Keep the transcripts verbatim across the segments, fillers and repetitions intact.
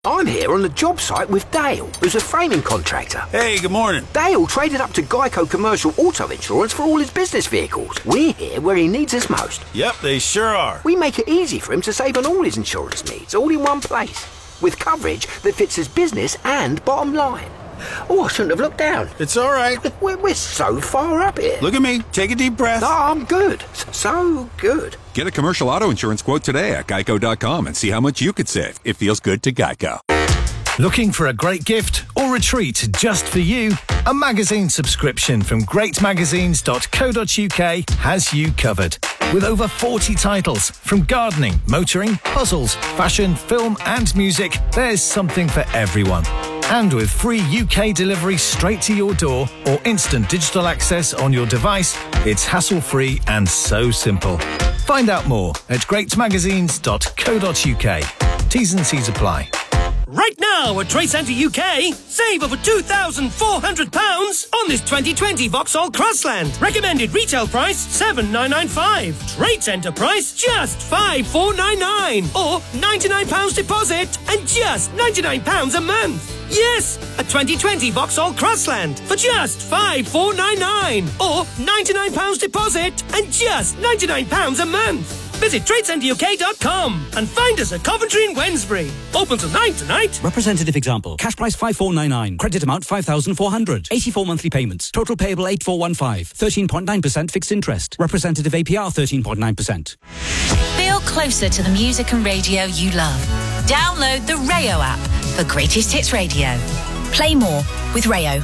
I'm here on the job site with Dale, who's a framing contractor. Hey, good morning. Dale traded up to Geico Commercial Auto Insurance for all his business vehicles. We're here where he needs us most. Yep, they sure are. We make it easy for him to save on all his insurance needs, all in one place, with coverage that fits his business and bottom line. Oh, I shouldn't have looked down. It's all right. We're, we're so far up here. Look at me. Take a deep breath. No, I'm good. So good. Get a commercial auto insurance quote today at geico dot com and see how much you could save. It feels good to Geico. Looking for a great gift or a treat just for you? A magazine subscription from great magazines dot co dot uk has you covered. With over forty titles from gardening, motoring, puzzles, fashion, film and music, there's something for everyone. And with free U K delivery straight to your door or instant digital access on your device, it's hassle-free and so simple. Find out more at great magazines dot co dot uk. T's and C's apply. Right now at Trade Centre U K, save over two thousand four hundred pounds on this twenty twenty Vauxhall Crossland. Recommended retail price seven thousand nine hundred ninety-five. Trade Centre price just five thousand four hundred ninety-nine. Or ninety-nine pounds deposit and just ninety-nine pounds a month. Yes, a twenty twenty Vauxhall Crossland for just five thousand four hundred ninety-nine. Or ninety-nine pounds deposit and just ninety-nine pounds a month. Visit trade centre U K dot com and find us at Coventry and Wednesbury. Open till nine tonight. Representative example. Cash price five thousand four hundred ninety-nine. Credit amount five thousand four hundred. eighty-four monthly payments. Total payable eight thousand four hundred fifteen. thirteen point nine percent fixed interest. Representative A P R thirteen point nine percent. Feel closer to the music and radio you love. Download the Rayo app for Greatest Hits Radio. Play more with Rayo.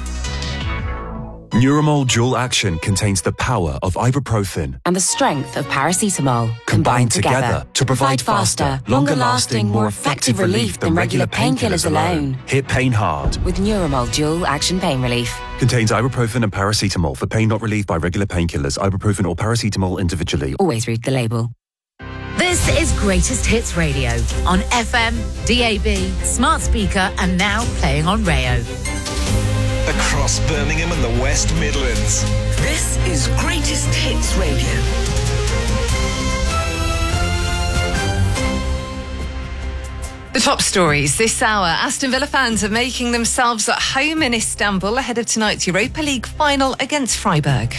Neuramol Dual Action contains the power of ibuprofen and the strength of paracetamol combined, combined together, together to provide faster, longer-lasting, more effective relief than regular painkillers alone. Hit pain hard with Neuramol Dual Action Pain Relief. Contains ibuprofen and paracetamol for pain not relieved by regular painkillers. Ibuprofen or paracetamol individually. Always read the label. This is Greatest Hits Radio on F M, D A B, smart speaker, and now playing on Rayo. Across Birmingham and the West Midlands. This is Greatest Hits Radio. The top stories this hour. Aston Villa fans are making themselves at home in Istanbul ahead of tonight's Europa League final against Freiburg.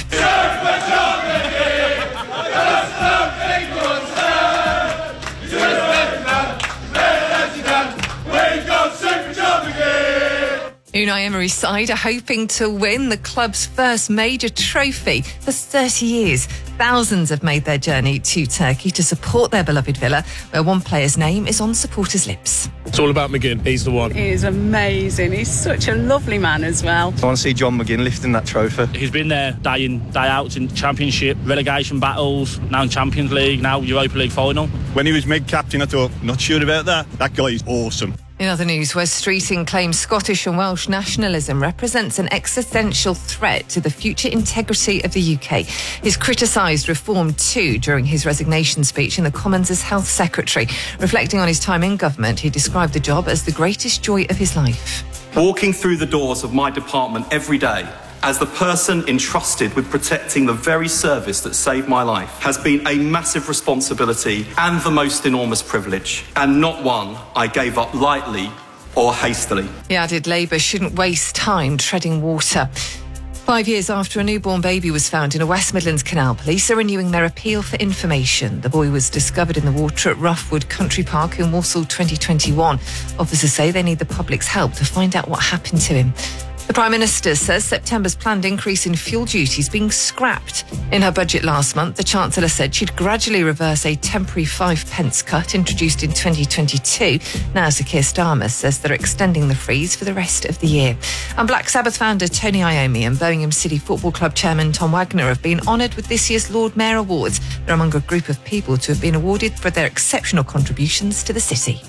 Unai Emery's side are hoping to win the club's first major trophy for thirty years. Thousands have made their journey to Turkey to support their beloved Villa, where one player's name is on supporters' lips. It's all about McGinn. He's the one. He is amazing. He's such a lovely man as well. I want to see John McGinn lifting that trophy. He's been there day in, day out in Championship, relegation battles, now in Champions League, now Europa League final. When he was made captain, I thought, not sure about that. That guy is awesome. In other news, Wes Streeting claims Scottish and Welsh nationalism represents an existential threat to the future integrity of the U K. He's criticised Reform too during his resignation speech in the Commons as Health Secretary. Reflecting on his time in government, he described the job as the greatest joy of his life. Walking through the doors of my department every day as the person entrusted with protecting the very service that saved my life has been a massive responsibility and the most enormous privilege, and not one I gave up lightly or hastily. He added Labour shouldn't waste time treading water. Five years after a newborn baby was found in a West Midlands canal, police are renewing their appeal for information. The boy was discovered in the water at Roughwood Country Park in Walsall twenty twenty-one. Officers say they need the public's help to find out what happened to him. The Prime Minister says September's planned increase in fuel duty is being scrapped. In her budget last month, the Chancellor said she'd gradually reverse a temporary five pence cut introduced in twenty twenty-two. Now Sir Keir Starmer says they're extending the freeze for the rest of the year. And Black Sabbath founder Tony Iommi and Birmingham City Football Club chairman Tom Wagner have been honoured with this year's Lord Mayor Awards. They're among a group of people to have been awarded for their exceptional contributions to the city.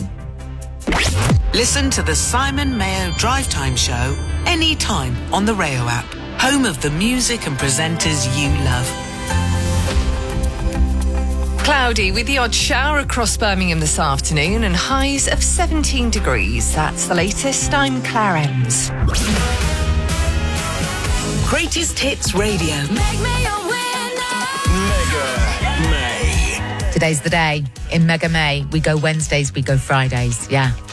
Listen to the Simon Mayo Drive Time Show anytime on the Rayo app, home of the music and presenters you love. Cloudy with the odd shower across Birmingham this afternoon and highs of seventeen degrees. That's the latest. I'm Claire Ems. Greatest Hits Radio. Make me a winner. Mega May. Today's the day. In Mega May, we go Wednesdays, we go Fridays. Yeah.